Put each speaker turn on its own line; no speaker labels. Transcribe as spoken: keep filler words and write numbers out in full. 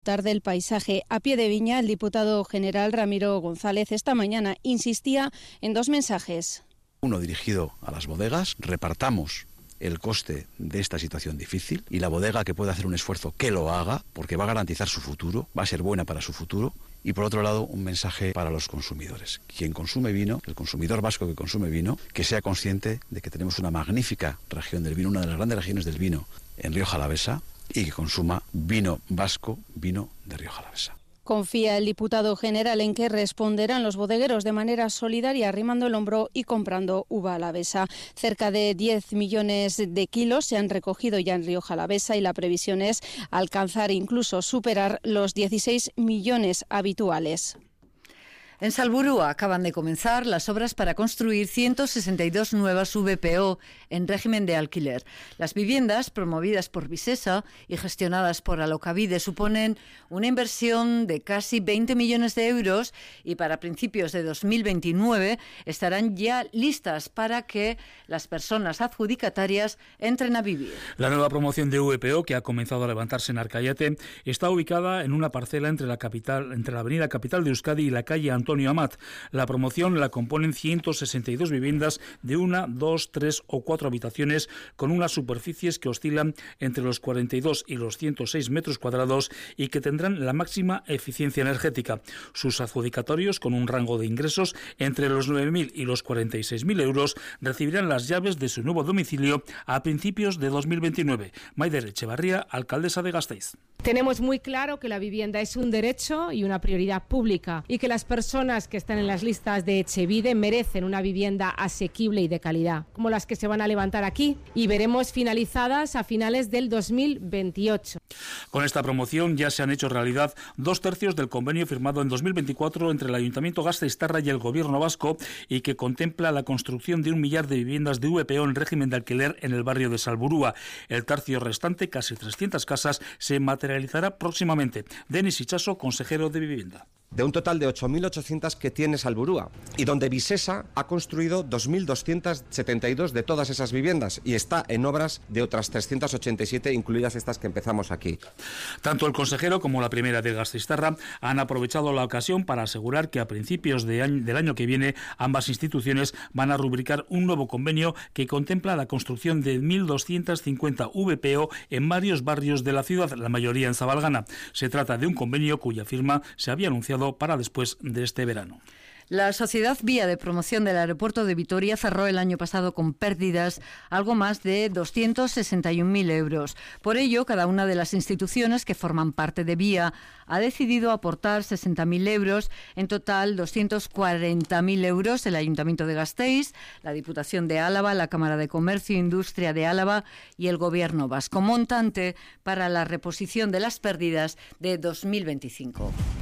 disfrutar del paisaje. A pie de viña, el diputado general Ramiro González esta mañana insistía en dos mensajes.
Uno dirigido a las bodegas: repartamos el coste de esta situación difícil, y la bodega que pueda hacer un esfuerzo que lo haga, porque va a garantizar su futuro, va a ser buena para su futuro. Y por otro lado, un mensaje para los consumidores: quien consume vino, el consumidor vasco que consume vino, que sea consciente de que tenemos una magnífica región del vino, una de las grandes regiones del vino en Rioja Alavesa, y que consuma vino vasco, vino de Rioja Alavesa.
Confía el diputado general en que responderán los bodegueros de manera solidaria, arrimando el hombro y comprando uva alavesa. Cerca de diez millones de kilos se han recogido ya en Rioja Alavesa y la previsión es alcanzar e incluso superar los dieciséis millones habituales.
En Salburua acaban de comenzar las obras para construir ciento sesenta y dos nuevas V P O en régimen de alquiler. Las viviendas, promovidas por Visesa y gestionadas por Alokabide, suponen una inversión de casi veinte millones de euros y para principios de dos mil veintinueve estarán ya listas para que las personas adjudicatarias entren a vivir.
La nueva promoción de V P O, que ha comenzado a levantarse en Arcayate, está ubicada en una parcela entre la capital, entre la avenida Capital de Euskadi y la calle Antonio Antonio Amat. La promoción la componen ciento sesenta y dos viviendas de una, dos, tres o cuatro habitaciones con unas superficies que oscilan entre los cuarenta y dos y los ciento seis metros cuadrados y que tendrán la máxima eficiencia energética. Sus adjudicatorios, con un rango de ingresos entre los nueve mil y los cuarenta y seis mil euros, recibirán las llaves de su nuevo domicilio a principios de dos mil veintinueve. Maider Echevarría, alcaldesa de Gasteiz.
Tenemos muy claro que la vivienda es un derecho y una prioridad pública y que las personas que están en las listas de Etxebide merecen una vivienda asequible y de calidad, como las que se van a levantar aquí y veremos finalizadas a finales del dos mil veintiocho.
Con esta promoción ya se han hecho realidad dos tercios del convenio firmado en dos mil veinticuatro entre el Ayuntamiento gasteiztarra y el Gobierno vasco y que contempla la construcción de un millar de viviendas de V P O en régimen de alquiler en el barrio de Salburua. El tercio restante, casi trescientas casas, se materializará próximamente. Denis Ichaso, consejero de Vivienda.
De un total de ocho mil ochocientas que tiene Salburua y donde Visesa ha construido dos mil doscientas setenta y dos de todas esas viviendas y está en obras de otras trescientas ochenta y siete, incluidas estas que empezamos aquí.
Tanto el consejero como la primera de Gasteiztarra han aprovechado la ocasión para asegurar que a principios de año, del año que viene ambas instituciones van a rubricar un nuevo convenio que contempla la construcción de mil doscientas cincuenta V P O en varios barrios de la ciudad, la mayoría en Zabalgana. Se trata de un convenio cuya firma se había anunciado para después de este verano.
La Sociedad Vía de Promoción del Aeropuerto de Vitoria cerró el año pasado con pérdidas algo más de doscientos sesenta y un mil euros. Por ello, cada una de las instituciones que forman parte de Vía ha decidido aportar sesenta mil euros, en total doscientos cuarenta mil euros el Ayuntamiento de Gasteiz, la Diputación de Álava, la Cámara de Comercio e Industria de Álava y el Gobierno vasco, montante para la reposición de las pérdidas de dos mil veinticinco.